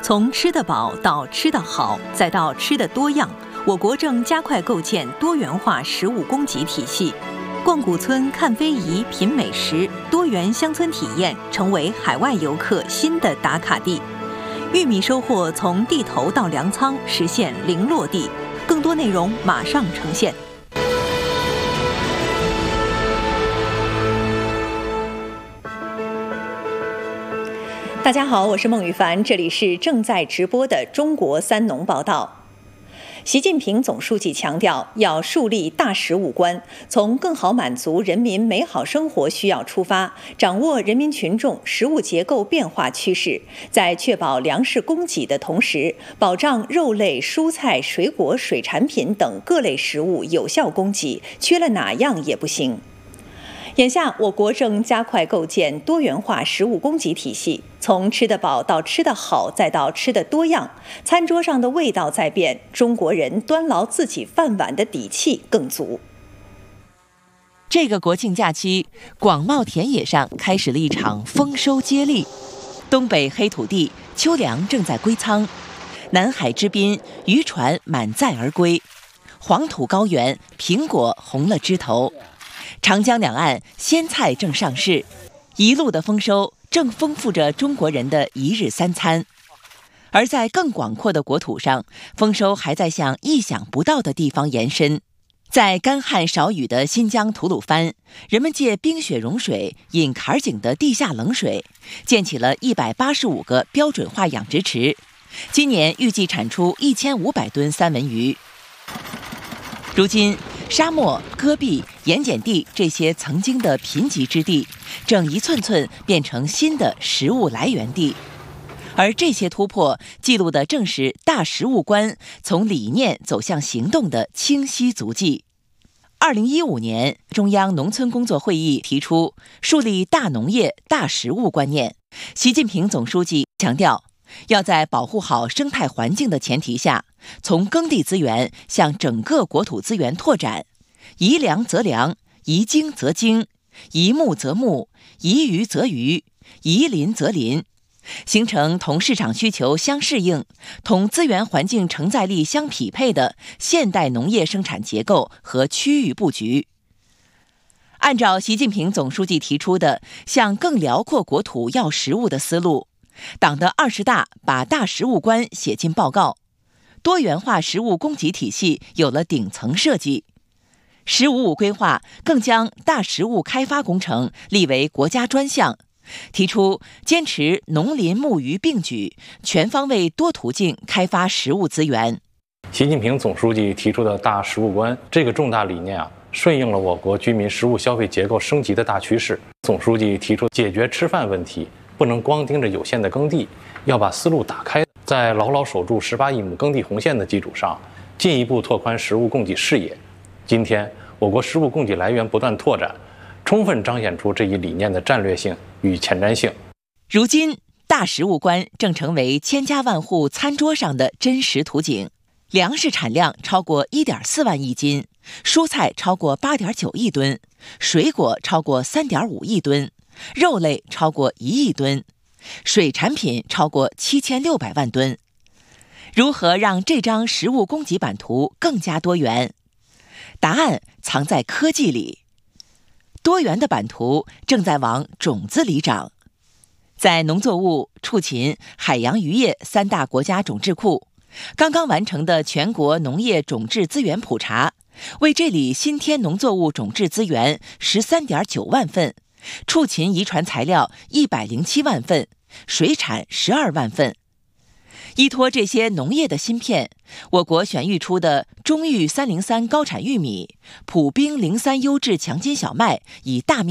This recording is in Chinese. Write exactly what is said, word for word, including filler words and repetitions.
从吃得饱到吃得好，再到吃得多样，我国正加快构建多元化食物供给体系。逛古村、看非遗、品美食，多元乡村体验成为海外游客新的打卡地。玉米收获从地头到粮仓实现零落地。更多内容马上呈现。大家好，我是孟羽凡，这里是正在直播的中国三农报道。习近平总书记强调，要树立大食物观，从更好满足人民美好生活需要出发，掌握人民群众食物结构变化趋势，在确保粮食供给的同时，保障肉类、蔬菜、水果、水产品等各类食物有效供给，缺了哪样也不行。眼下，我国正加快构建多元化食物供给体系，从吃得饱到吃得好，再到吃得多样，餐桌上的味道在变，中国人端牢自己饭碗的底气更足。 这个国庆假期，广袤田野上开始了一场丰收接力。东北黑土地，秋粮正在归仓；南海之滨，渔船满载而归；黄土高原，苹果红了枝头。长江两岸鲜菜正上市，一路的丰收正丰富着中国人的一日三餐。而在更广阔的国土上，丰收还在向意想不到的地方延伸。在干旱少雨的新疆吐鲁番，人们借冰雪融水引坎儿井的地下冷水，建起了一百八十五个标准化养殖池，今年预计产出一千五百吨三文鱼。如今，沙漠、戈壁、盐碱地这些曾经的贫瘠之地，正一寸寸变成新的食物来源地。而这些突破，记录的正是大食物观从理念走向行动的清晰足迹。二零一五年，中央农村工作会议提出树立大农业、大食物观念。习近平总书记强调，要在保护好生态环境的前提下，从耕地资源向整个国土资源拓展，宜粮则粮，宜精则精，宜牧则牧，宜鱼则鱼，宜林则林，形成同市场需求相适应、同资源环境承载力相匹配的现代农业生产结构和区域布局。按照习近平总书记提出的向更辽阔国土要食物的思路，党的二十大把大食物观写进报告，多元化食物供给体系有了顶层设计。十五五规划更将大食物开发工程立为国家专项，提出坚持农林牧渔并举，全方位多途径开发食物资源。 习近平总书记提出的大食物观这个重大理念啊，顺应了我国居民食物消费结构升级的大趋势。总书记提出解决吃饭问题，不能光盯着有限的耕地，要把思路打开，在牢牢守住十八亿亩耕地红线的基础上，进一步拓宽食物供给视野。今天，我国食物供给来源不断拓展，充分彰显出这一理念的战略性与前瞻性。 如今，大食物观正成为千家万户餐桌上的真实图景。粮食产量超过 一点四万亿斤，蔬菜超过 八点九亿吨，水果超过 三点五亿吨，肉类超过一亿吨，水产品超过七千六百万吨。如何让这张食物供给版图更加多元？答案藏在科技里。多元的版图正在往种子里长。在农作物、畜禽、海洋渔业三大国家种质库，刚刚完成的全国农业种质资源普查，为这里新添农作物种质资源 十三点九万份，畜禽遗传材料一百零七万份，水产十二万份。依托这些农业的芯片，我国选育出的中育三零三高产玉米、普冰零三优质强筋小麦已大面